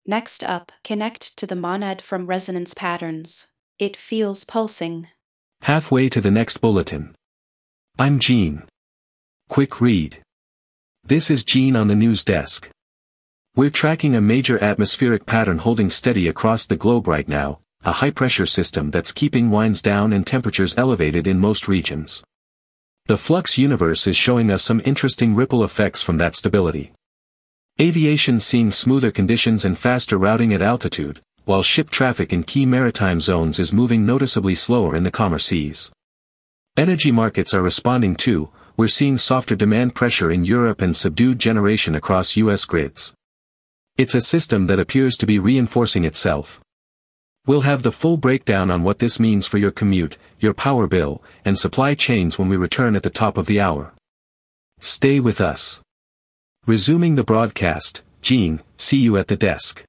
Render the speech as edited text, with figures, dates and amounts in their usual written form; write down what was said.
Next up, connect to the monad from resonance patterns. It feels pulsing. Halfway to the next bulletin. I'm Gene. Quick read. This is Gene on the news desk. We're tracking a major atmospheric pattern holding steady across the globe right now, a high-pressure system that's keeping winds down and temperatures elevated in most regions. The flux universe is showing us some interesting ripple effects from that stability. Aviation seeing smoother conditions and faster routing at altitude, while ship traffic in key maritime zones is moving noticeably slower in the calmer seas. Energy markets are responding too. We're seeing softer demand pressure in Europe and subdued generation across US grids. It's a system that appears to be reinforcing itself. We'll have the full breakdown on what this means for your commute, your power bill, and supply chains when we return at the top of the hour. Stay with us. Resuming the broadcast, Gene, see you at the desk.